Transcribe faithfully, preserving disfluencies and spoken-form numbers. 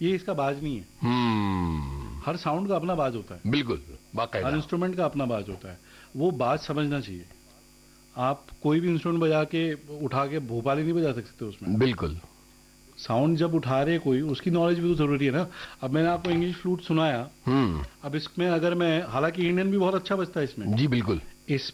ये इसका बाज नहीं है। हम्म हर साउंड का अपना बाज होता है, बिल्कुल, हर बाकायदा। इंस्ट्रूमेंट का अपना बाज होता है, वो बाज समझना चाहिए। आप कोई भी इंस्ट्रूमेंट बजा के उठा के भोपाली नहीं बजा सकते उसमें। बिल्कुल। साउंड जब उठा रहे कोई, उसकी नॉलेज भी तो जरूरी है ना। अब मैंने आपको इंग्लिश फ्लूट सुनाया, हम्म अब इसमें अगर मैं, हालांकि इंडियन भी बहुत अच्छा बजता है इसमें, जी बिल्कुल। इस